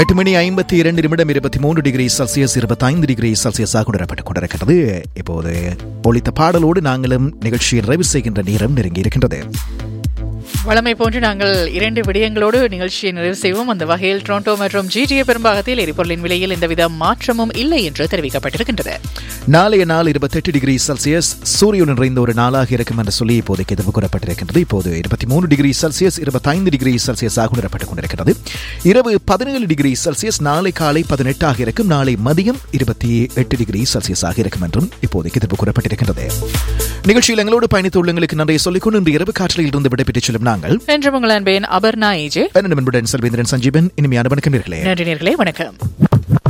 8 மணி 52 நிமிடம் 23 degree Celsius 25 degree செல்சியஸாக உணரப்பட்டுக் கொண்டிருக்கிறது. இப்போது ஒலித்த பாடலோடு நாங்களும் நிகழ்ச்சியை நிறைவு செய்கின்ற நேரம் நெருங்கி இருக்கின்றது. வழமை போன்று நாங்கள் 2 விடயங்களோடு நிகழ்ச்சியை நிறைவு செய்வோம். அந்த வகையில் டொரண்டோ மற்றும் GTA பெரும்பாகத்தில் எரிபொருளின் விலையில் எந்தவித மாற்றமும் இல்லை என்று தெரிவிக்கப்பட்டிருக்கின்றது. நாளைய நாள் 28 டிகிரி செல்சியஸ் சூரியன் நிறைந்த ஒரு நாளாக இருக்கும் என்று சொல்லி இப்போதைக்கு எதிர்ப்பு கூறப்பட்டிருக்கின்றது. இப்போது 23 டிகிரி செல்சியஸ் 25 டிகிரி செல்சியஸாக உணரப்பட்டுக் கொண்டிருக்கிறது. இரவு 17 டிகிரி செல்சியஸ், நாளை காலை 18 ஆக இருக்கும். நாளை மதியம் 28 டிகிரி செல்சியஸாக இருக்கும் என்றும் இப்போதைக்கு எதிர்ப்பு கூறப்பட்டிருக்கின்றது. நிகழ்ச்சியில் எங்களோடு பயணித்து உள்ளங்களுக்கு நன்றியை சொல்லிக்கொண்டு இன்று இரவு காற்றலில் இருந்து விடைபெற்றுச் செல்லும் நாங்கள் என்று உங்கள் அன்பேன் அபர்ணா ஏஜே, செல்வேந்திரன் சஞ்சீவன். இனிமையான வணக்கம் நேர்களே. நன்றி நேர்களே, வணக்கம்.